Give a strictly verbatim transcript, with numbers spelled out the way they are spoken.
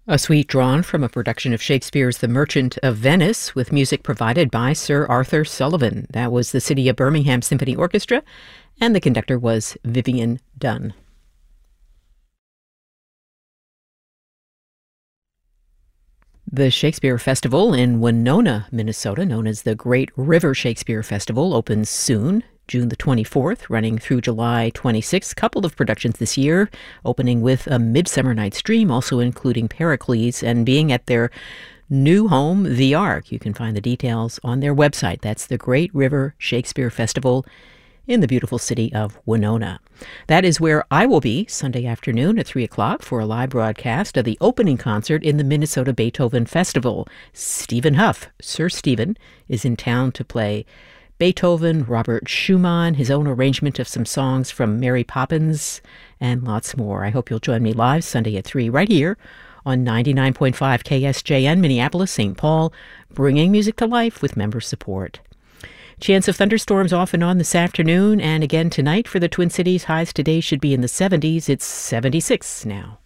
A suite drawn from a production of Shakespeare's The Merchant of Venice, with music provided by Sir Arthur Sullivan. That was the City of Birmingham Symphony Orchestra, and the conductor was Vivian Dunn. The Shakespeare Festival in Winona, Minnesota, known as the Great River Shakespeare Festival, opens soon, June the twenty-fourth, running through July twenty-sixth. Couple of productions this year, opening with A Midsummer Night's Dream, also including Pericles, and being at their new home, The Ark. You can find the details on their website. That's the Great River Shakespeare Festival in the beautiful city of Winona. That is where I will be Sunday afternoon at three o'clock for a live broadcast of the opening concert in the Minnesota Beethoven Festival. Stephen Huff, Sir Stephen, is in town to play Beethoven, Robert Schumann, his own arrangement of some songs from Mary Poppins, and lots more. I hope you'll join me live Sunday at three right here on ninety-nine point five K S J N, Minneapolis, Saint Paul, bringing music to life with member support. Chance of thunderstorms off and on this afternoon, and again tonight for the Twin Cities. Highs today should be in the seventies. It's seventy-six now.